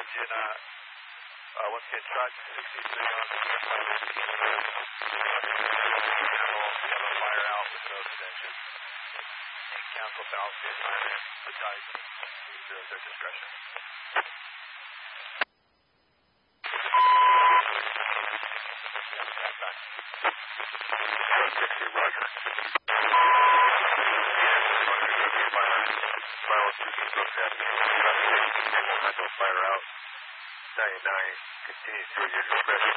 engine, once again, shot 63 on the fire out with no extension. And council balance the assignment, battalion at their discretion. Roger. Fire out. 99, continue through your discretion.